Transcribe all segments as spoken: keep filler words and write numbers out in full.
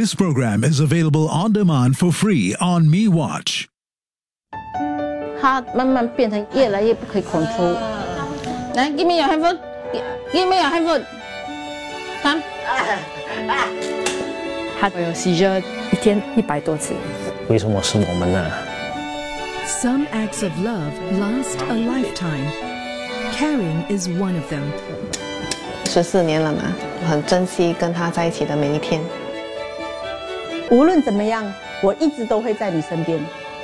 This program is available on demand for free on MeWatch. 他慢慢变成越来越不可以 control。来 ，give me your handphone， give me your handphone。看， 他有 seizure 一天一百多次。 为什么是我们呢？ Some acts of love last a lifetime. Caring is one of them. 十四年了嘛，很珍惜跟他在一起的每一天。 无论怎么样，我一直都会在你身边。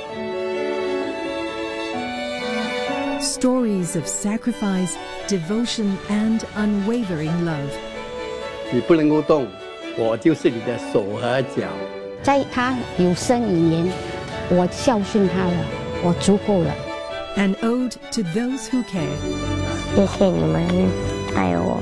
Stories of sacrifice, devotion, and unwavering love. 你不能够动，我就是你的手和脚。 在他有生以年，我孝顺他了，我足够了。 An ode to those who care. 谢谢你们爱我。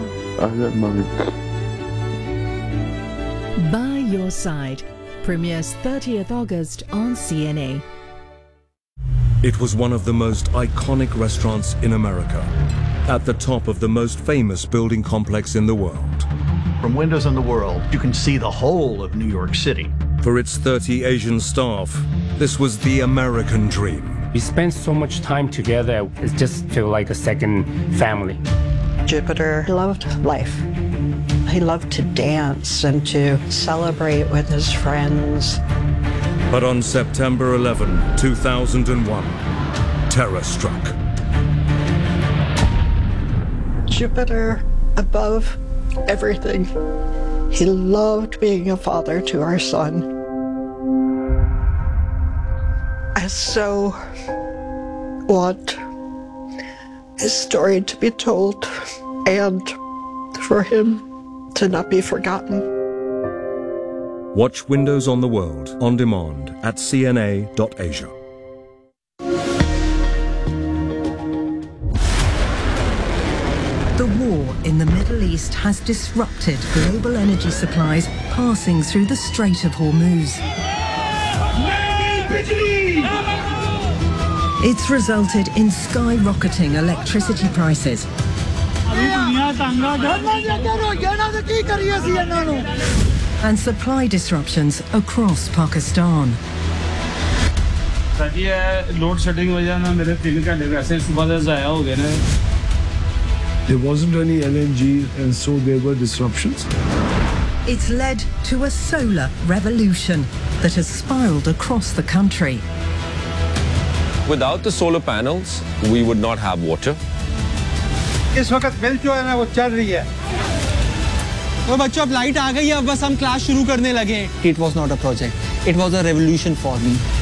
By Your Side premieres thirtieth August on C N A. It was one of the most iconic restaurants in America, at the top of the most famous building complex in the world. From windows on the world, you can see the whole of New York City. For its thirty Asian staff, this was the American dream. We spent so much time together, it just felt like a second family. Jupiter loved life. He loved to dance and to celebrate with his friends. But on September eleventh, two thousand one, terror struck. Jupiter above everything. He loved being a father to our son. I so want his story to be told and for him to not be forgotten. Watch Windows on the World on demand at c n a dot asia. The war in the Middle East has disrupted global energy supplies passing through the Strait of Hormuz. It's resulted in skyrocketing electricity prices and supply disruptions across Pakistan. There wasn't any L N G, and so there were disruptions. It's led to a solar revolution that has spiraled across the country. Without the solar panels, we would not have water. इस वक्त bill जो है ना वो चल रही है। वो बच्चों अब लाइट आ गई है, अब बस हम क्लास शुरू करने लगे। It was not a project. It was a revolution for me.